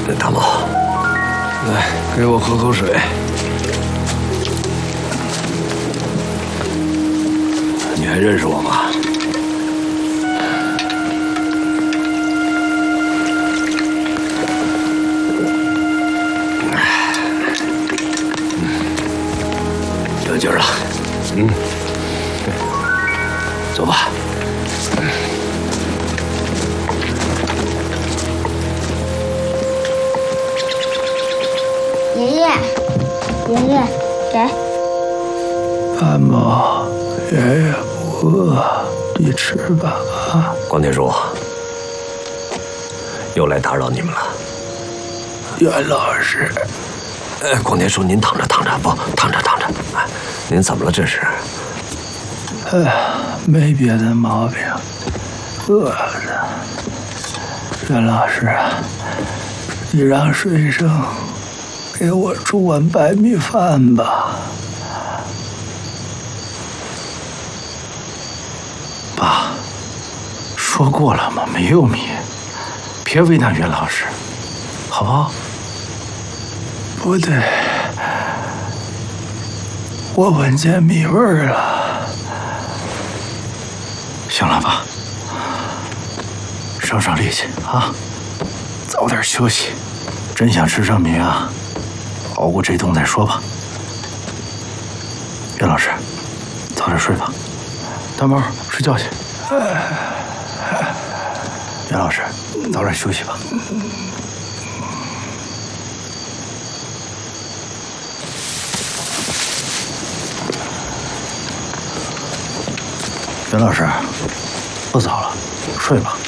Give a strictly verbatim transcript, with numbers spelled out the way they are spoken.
大毛，来，给我喝口水。你还认识我吗？有劲儿了。嗯，走吧。 爷爷，爷爷，给。 安某，爷爷不饿，你吃吧啊。 光天叔，又来打扰你们了。 袁老师， 哎，光天叔，您躺着躺着，不躺着躺着。哎，您怎么了？这是？ 哎呀，没别的毛病，饿了。袁老师啊，你让水生。 给我煮碗白米饭吧， 爸。说过了吗？没有米，别为难袁老师，好不好？ 不对，我闻见米味儿了。 行了，爸，省省力气啊，早点休息。真想吃上米啊！ 熬过这冬再说吧。袁老师，早点睡吧。大毛，睡觉去。袁老师，早点休息吧。袁老师，不早了，睡吧。